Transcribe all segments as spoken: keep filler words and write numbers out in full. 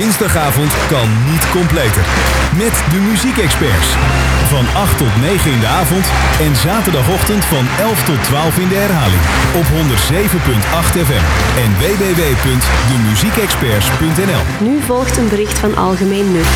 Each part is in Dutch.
dinsdagavond kan niet completer. Met de muziekexperts. Van acht tot negen in de avond en zaterdagochtend van elf tot twaalf in de herhaling. Op honderd zeven komma acht F M en w w w punt de muziekexperts punt n l. Nu volgt een bericht van Algemeen Nut.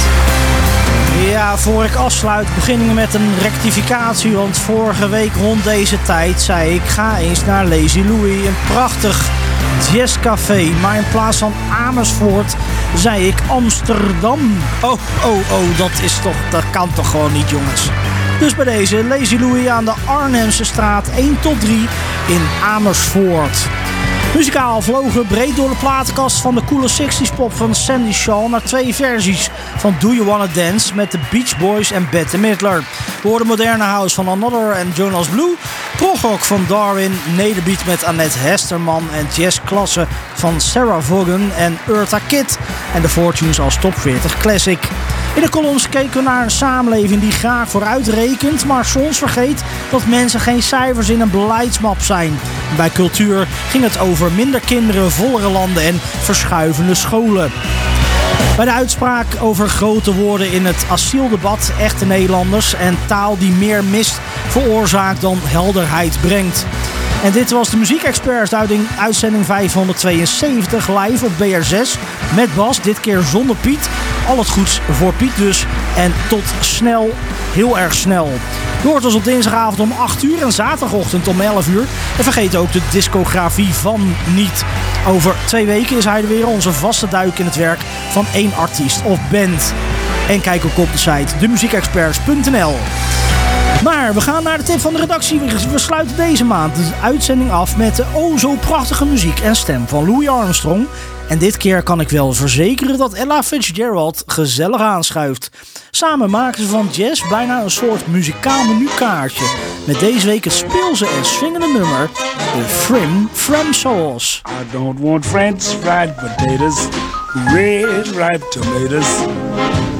Ja, voor ik afsluit begin ik met een rectificatie. Want vorige week rond deze tijd zei ik, ga eens naar Lazy Louie. Een prachtig jazzcafé. Maar in plaats van Amersfoort zei ik Amsterdam. Oh, oh, oh, dat is toch, dat kan toch gewoon niet, jongens. Dus bij deze Lazy Louie aan de Arnhemse straat één tot drie in Amersfoort. Muzikaal vlogen breed door de platenkast van de coole zestig's pop van Sandy Shaw naar twee versies van Do You Wanna Dance met de Beach Boys en Bette Midler. We hoorden moderne house van Another en Jonas Blue, progrock van Darwin, nederbeat met Annette Hesterman en jazzklasse van Sarah Vaughan en Eartha Kitt en de Fortunes als top veertig classic. In de columns keken we naar een samenleving die graag vooruit rekent, maar soms vergeet dat mensen geen cijfers in een beleidsmap zijn. Bij cultuur ging het over minder kinderen, vollere landen en verschuivende scholen. Bij de uitspraak over grote woorden in het asieldebat, echte Nederlanders en taal die meer mist veroorzaakt dan helderheid brengt. En dit was de Muziekexperts, uitzending vijfhonderdtweeënzeventig live op B R zes met Bas, dit keer zonder Piet. Al het goeds voor Piet dus. En tot snel, heel erg snel. Je hoort ons op dinsdagavond om acht uur en zaterdagochtend om elf uur. En vergeet ook de discografie van niet. Over twee weken is hij er weer, onze vaste duik in het werk van één artiest of band. En kijk ook op de site de muziekexperts punt n l. Maar we gaan naar de tip van de redactie. We sluiten deze maand de uitzending af met de o zo prachtige muziek en stem van Louis Armstrong. En dit keer kan ik wel verzekeren dat Ella Fitzgerald gezellig aanschuift. Samen maken ze van jazz bijna een soort muzikaal menukaartje. Met deze week het speelse en swingende nummer, de Frim Fram Sauce. I don't want French fried potatoes, red ripe tomatoes.